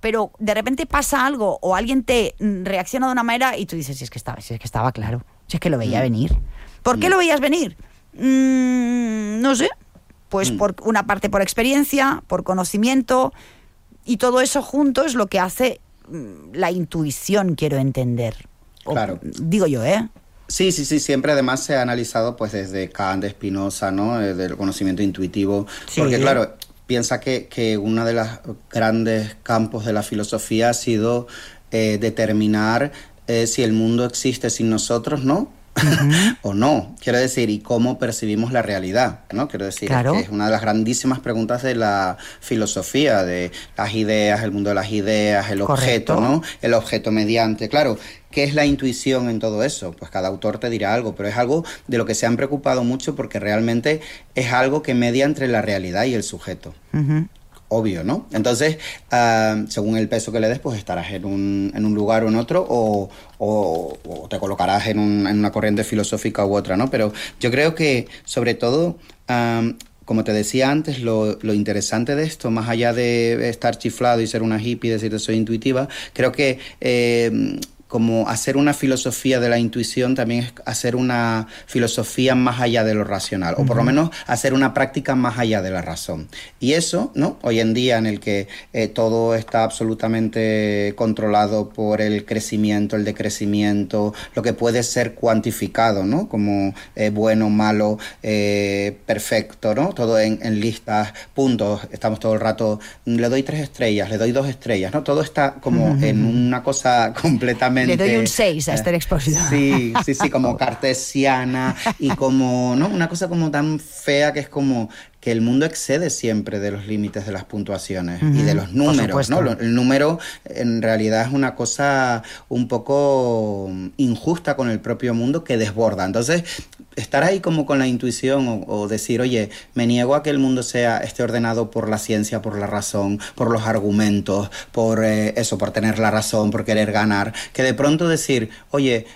pero de repente pasa algo o alguien te reacciona de una manera y tú dices, si es que estaba claro, si es que lo veía venir. ¿Por qué lo veías venir? No sé, pues por una parte por experiencia, por conocimiento, y todo eso junto es lo que hace la intuición, quiero entender. Claro. Digo yo, ¿eh? Sí, siempre además se ha analizado pues desde Kant, de Spinoza, ¿no? Del conocimiento intuitivo, sí. Porque claro, piensa que uno de los grandes campos de la filosofía ha sido determinar si el mundo existe sin nosotros, ¿no? O no, quiero decir, y cómo percibimos la realidad, ¿no? Quiero decir, claro. Es que es una de las grandísimas preguntas de la filosofía, de las ideas, el mundo de las ideas, el objeto, ¿no? El objeto mediante, claro. ¿Qué es la intuición en todo eso? Pues cada autor te dirá algo, pero es algo de lo que se han preocupado mucho porque realmente es algo que media entre la realidad y el sujeto. Obvio, ¿no? Entonces, según el peso que le des, pues estarás en un lugar o en otro, o te colocarás en una corriente filosófica u otra, ¿no? Pero yo creo que, sobre todo, como te decía antes, lo interesante de esto, más allá de estar chiflado y ser una hippie y decirte soy intuitiva, creo que como hacer una filosofía de la intuición también es hacer una filosofía más allá de lo racional, o por lo menos hacer una práctica más allá de la razón. Y eso, ¿no? Hoy en día en el que todo está absolutamente controlado por el crecimiento, el decrecimiento, lo que puede ser cuantificado, ¿no? Como bueno, malo, perfecto, ¿no? Todo en listas, puntos, estamos todo el rato, le doy 3 estrellas, le doy 2 estrellas, ¿no? Todo está como en una cosa completamente... Le doy un 6 a Esther Expósito. Sí, como cartesiana y como, ¿no? Una cosa como tan fea que es como que el mundo excede siempre de los límites de las puntuaciones y de los números, ¿no? El número en realidad es una cosa un poco injusta con el propio mundo que desborda. Entonces, estar ahí como con la intuición o decir, oye, me niego a que el mundo esté ordenado por la ciencia, por la razón, por los argumentos, por por tener la razón, por querer ganar, que de pronto decir, oye,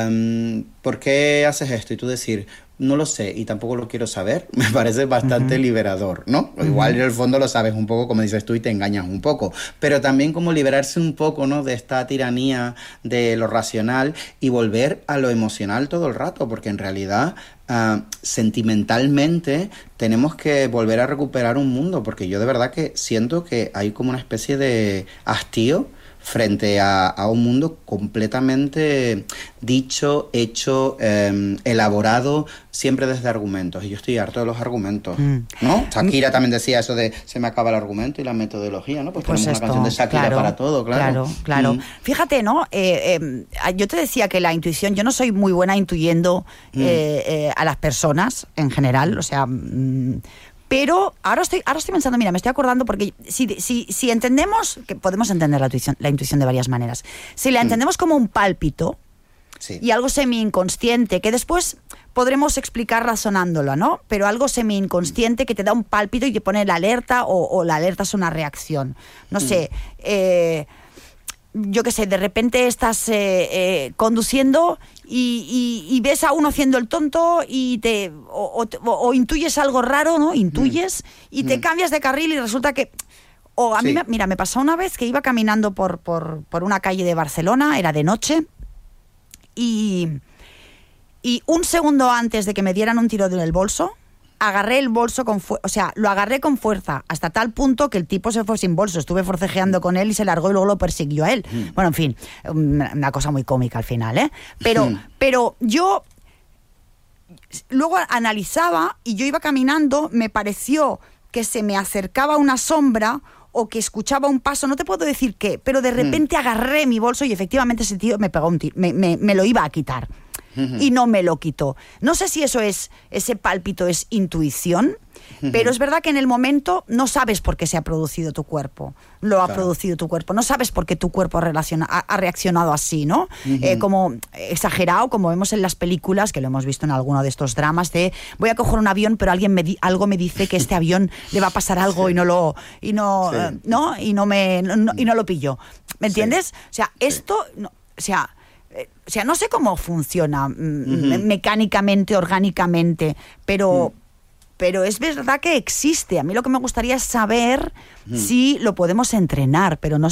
¿por qué haces esto? Y tú decir, no lo sé y tampoco lo quiero saber, me parece bastante liberador, ¿no? Igual en el fondo lo sabes un poco, como dices tú, y te engañas un poco, pero también como liberarse un poco, ¿no? De esta tiranía de lo racional y volver a lo emocional todo el rato, porque en realidad sentimentalmente tenemos que volver a recuperar un mundo, porque yo de verdad que siento que hay como una especie de hastío frente a un mundo completamente dicho, hecho, elaborado, siempre desde argumentos. Y yo estoy harto de los argumentos, ¿no? Shakira también decía eso de se me acaba el argumento y la metodología, ¿no? Pues tenemos una canción de Shakira para todo, claro. Claro. Fíjate, ¿no? Yo te decía que la intuición, yo no soy muy buena intuyendo a las personas en general, o sea... Pero ahora estoy pensando, mira, me estoy acordando porque si entendemos, que podemos entender la intuición de varias maneras, si la entendemos como un pálpito y algo semi-inconsciente, que después podremos explicar razonándola, ¿no? Pero algo semi-inconsciente que te da un pálpito y te pone la alerta o la alerta es una reacción. No sé, yo qué sé, de repente estás conduciendo y ves a uno haciendo el tonto y o intuyes algo raro, ¿no? Intuyes y te cambias de carril y resulta que... O a mí, mira, me pasó una vez que iba caminando por una calle de Barcelona, era de noche, y un segundo antes de que me dieran un tiro en el bolso, agarré el bolso lo agarré con fuerza, hasta tal punto que el tipo se fue sin bolso. Estuve forcejeando con él y se largó y luego lo persiguió a él. Bueno, en fin, una cosa muy cómica al final, ¿eh? Pero yo luego analizaba y yo iba caminando, me pareció que se me acercaba una sombra o que escuchaba un paso, no te puedo decir qué, pero de repente agarré mi bolso y efectivamente ese tío me pegó un tiro, me lo iba a quitar. Y no me lo quitó. No sé si ese pálpito es intuición, pero es verdad que en el momento no sabes por qué se ha producido tu cuerpo. Lo ha producido tu cuerpo. No sabes por qué tu cuerpo ha reaccionado así, ¿no? Como exagerado, como vemos en las películas, que lo hemos visto en alguno de estos dramas, de voy a coger un avión, pero algo me dice que este avión le va a pasar algo y no lo pillo. ¿Me entiendes? O sea, esto... O sea, no sé cómo funciona mecánicamente, orgánicamente, pero es verdad que existe. A mí lo que me gustaría es saber si lo podemos entrenar, pero no